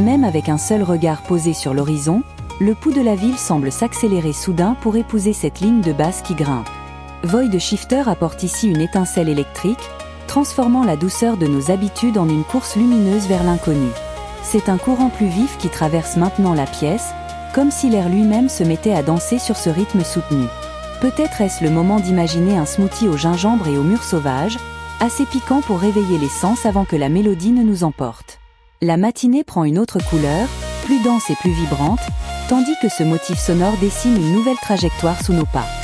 Même avec un seul regard posé sur l'horizon, le pouls de la ville semble s'accélérer soudain pour épouser cette ligne de basse qui grimpe. Void Shifter apporte ici une étincelle électrique, transformant la douceur de nos habitudes en une course lumineuse vers l'inconnu. C'est un courant plus vif qui traverse maintenant la pièce, comme si l'air lui-même se mettait à danser sur ce rythme soutenu. Peut-être est-ce le moment d'imaginer un smoothie au gingembre et aux mûres sauvages, assez piquant pour réveiller les sens avant que la mélodie ne nous emporte. La matinée prend une autre couleur, plus dense et plus vibrante, tandis que ce motif sonore dessine une nouvelle trajectoire sous nos pas.